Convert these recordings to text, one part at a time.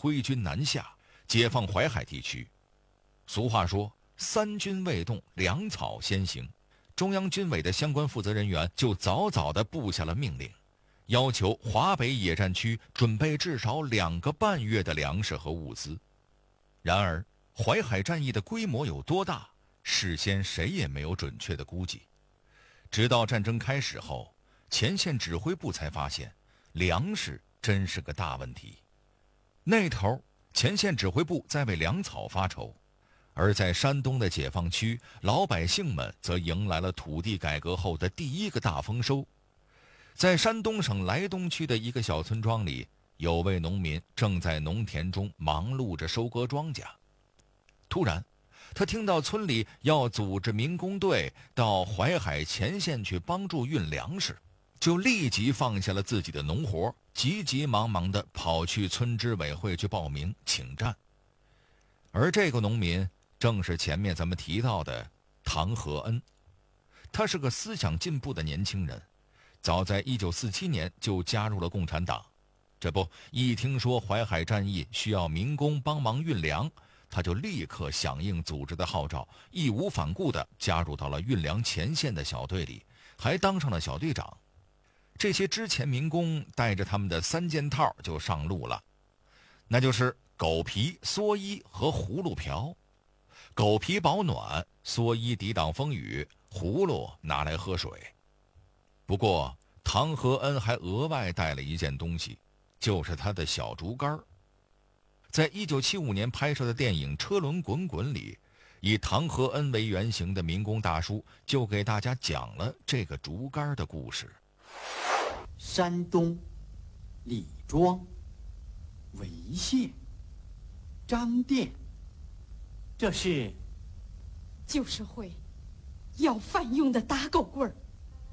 挥军南下，解放淮海地区。俗话说三军未动，粮草先行，中央军委的相关负责人员就早早地布下了命令，要求华北野战区准备至少2个半月的粮食和物资。然而淮海战役的规模有多大，事先谁也没有准确的估计。直到战争开始后，前线指挥部才发现粮食真是个大问题。那头前线指挥部在为粮草发愁，而在山东的解放区，老百姓们则迎来了土地改革后的第一个大丰收。在山东省莱东区的一个小村庄里，有位农民正在农田中忙碌着收割庄稼。突然，他听到村里要组织民工队到淮海前线去帮助运粮食，就立即放下了自己的农活，急急忙忙地跑去村支委会去报名请战。而这个农民正是前面咱们提到的唐和恩，他是个思想进步的年轻人，早在1947年就加入了共产党。这不，一听说淮海战役需要民工帮忙运粮，他就立刻响应组织的号召，义无反顾地加入到了运粮前线的小队里，还当上了小队长。这些之前民工带着他们的3件套就上路了，那就是狗皮、蓑衣和葫芦瓢。狗皮保暖，蓑衣抵挡风雨，葫芦拿来喝水。不过唐和恩还额外带了一件东西，就是他的小竹竿。在1975年拍摄的电影《车轮滚滚》里，以唐和恩为原型的民工大叔就给大家讲了这个竹竿的故事。 山东李庄潍县张店，这是旧社会要饭用的打狗棍儿。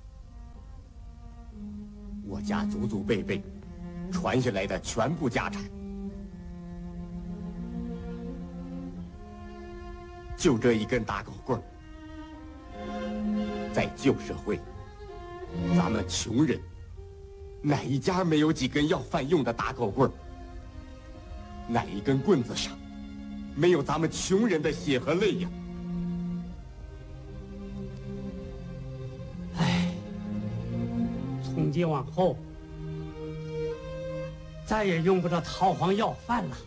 我家祖祖辈辈传下来的全部家产，就这一根打狗棍儿。在旧社会，咱们穷人哪一家没有几根要饭用的打狗棍儿？哪一根棍子上没有咱们穷人的血和泪呀？ 唉，从今往后再也用不着逃荒要饭了。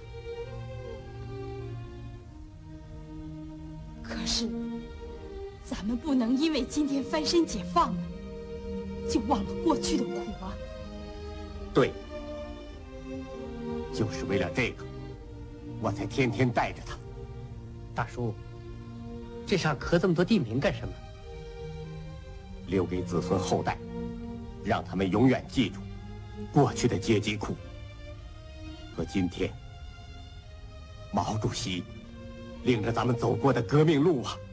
可是咱们不能因为今天翻身解放了，就忘了过去的苦啊。 对，就是为了这个，我才天天带着他。 大叔，这上刻这么多地名干什么？ 留给子孙后代，让他们永远记住过去的阶级苦和今天毛主席领着咱们走过的革命路啊。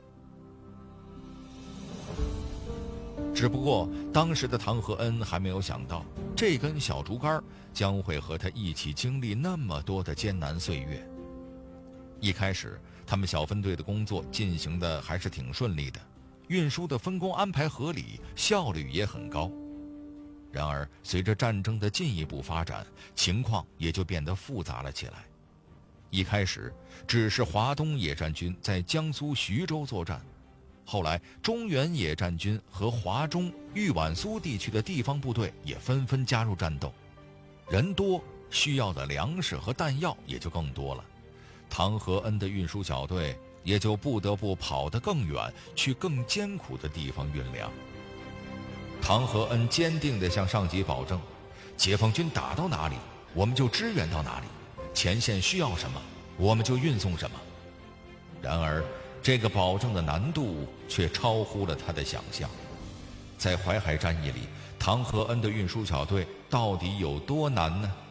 只不过当时的唐和恩还没有想到，这根小竹竿将会和他一起经历那么多的艰难岁月。一开始他们小分队的工作进行的还是挺顺利的，运输的分工安排合理，效率也很高。然而随着战争的进一步发展，情况也就变得复杂了起来。一开始只是华东野战军在江苏徐州作战，后来中原野战军和华中、豫皖苏地区的地方部队也纷纷加入战斗，人多，需要的粮食和弹药也就更多了。唐和恩的运输小队也就不得不跑得更远，去更艰苦的地方运粮。唐和恩坚定地向上级保证，解放军打到哪里，我们就支援到哪里，前线需要什么，我们就运送什么。然而这个保证的难度却超乎了他的想象。在淮海战役里，唐和恩的运输小队到底有多难呢？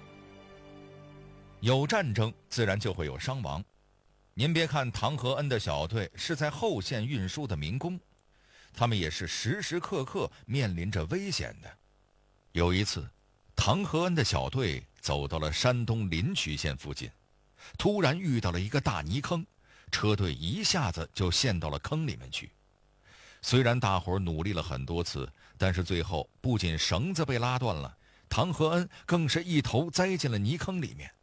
有战争自然就会有伤亡。您别看唐和恩的小队是在后线运输的民工，他们也是时时刻刻面临着危险的。有一次，唐和恩的小队走到了山东临朐县附近，突然遇到了一个大泥坑，车队一下子就陷到了坑里面去。虽然大伙儿努力了很多次，但是最后不仅绳子被拉断了，唐和恩更是一头栽进了泥坑里面。